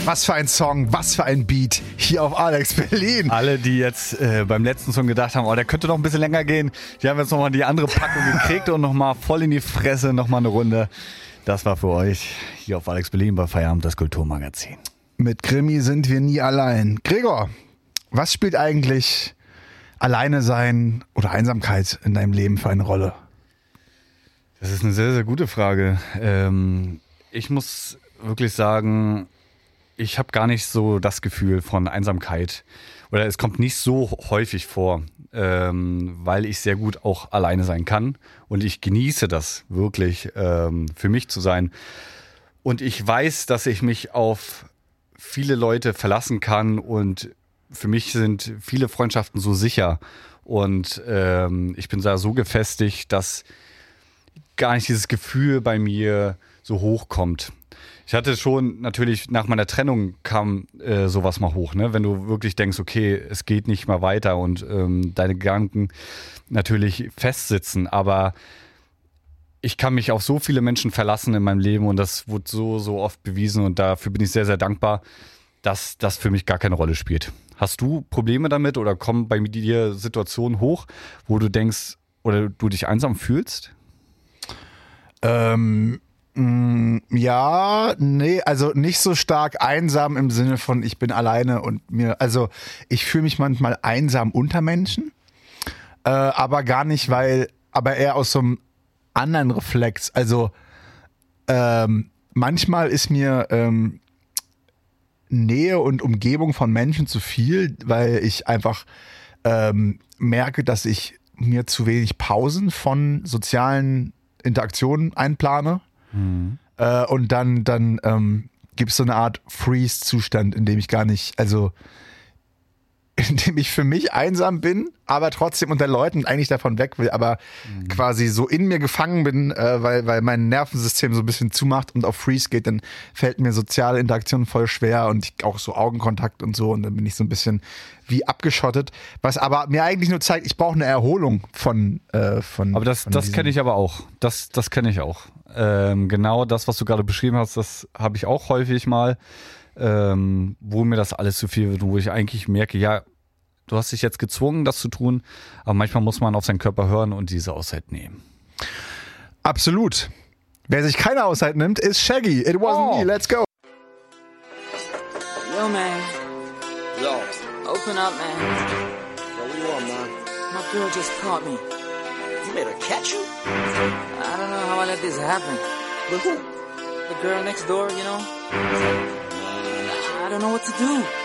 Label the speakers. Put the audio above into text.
Speaker 1: Was für ein Song, was für ein Beat hier auf Alex Berlin.
Speaker 2: Alle, die jetzt beim letzten Song gedacht haben, der könnte noch ein bisschen länger gehen, die haben jetzt nochmal die andere Packung gekriegt und nochmal voll in die Fresse, nochmal eine Runde. Das war für euch hier auf Alex Berlin bei Feierabend, das Kulturmagazin.
Speaker 1: Mit Krimi sind wir nie allein. Gregor, was spielt eigentlich Alleine sein oder Einsamkeit in deinem Leben für eine Rolle?
Speaker 2: Das ist eine sehr, sehr gute Frage. Ich muss wirklich sagen, ich habe gar nicht so das Gefühl von Einsamkeit. Oder es kommt nicht so häufig vor, weil ich sehr gut auch alleine sein kann. Und ich genieße das wirklich, für mich zu sein. Und ich weiß, dass ich mich auf viele Leute verlassen kann. Und für mich sind viele Freundschaften so sicher. Und ich bin da so gefestigt, dass gar nicht dieses Gefühl bei mir so hochkommt. Ich hatte schon, natürlich nach meiner Trennung kam sowas mal hoch, ne? Wenn du wirklich denkst, okay, es geht nicht mehr weiter und deine Gedanken natürlich festsitzen, aber ich kann mich auf so viele Menschen verlassen in meinem Leben und das wurde so oft bewiesen und dafür bin ich sehr, sehr dankbar, dass das für mich gar keine Rolle spielt. Hast du Probleme damit oder kommen bei dir Situationen hoch, wo du denkst oder du dich einsam fühlst?
Speaker 1: Ja, nee, also nicht so stark einsam im Sinne von ich bin alleine und also ich fühle mich manchmal einsam unter Menschen, aber gar nicht, aber eher aus so einem anderen Reflex. Also manchmal ist mir Nähe und Umgebung von Menschen zu viel, weil ich einfach merke, dass ich mir zu wenig Pausen von sozialen Interaktionen einplane. Und dann gibt es so eine Art Freeze-Zustand, in dem ich gar nicht, also in dem ich für mich einsam bin, aber trotzdem unter Leuten eigentlich davon weg will, aber quasi so in mir gefangen bin, weil mein Nervensystem so ein bisschen zumacht und auf Freeze geht, dann fällt mir soziale Interaktion voll schwer und auch so Augenkontakt und so und dann bin ich so ein bisschen wie abgeschottet, was aber mir eigentlich nur zeigt, ich brauche eine Erholung von
Speaker 2: Aber das kenne ich aber auch. Das kenne ich auch. Genau das, was du gerade beschrieben hast, das habe ich auch häufig mal, wo mir das alles zu viel wird, wo ich eigentlich merke, ja, du hast dich jetzt gezwungen, das zu tun, aber manchmal muss man auf seinen Körper hören und diese Auszeit nehmen.
Speaker 1: Absolut. Wer sich keine Auszeit nimmt, ist Shaggy. It wasn't me. Let's go.
Speaker 3: Yo, man.
Speaker 4: Yo.
Speaker 3: Open up, man.
Speaker 4: Yo, what you want, man?
Speaker 3: My girl just caught me.
Speaker 4: You made her catch you?
Speaker 3: I don't know how I let this happen.
Speaker 4: But who?
Speaker 3: The girl next door, you know? I don't know what to do.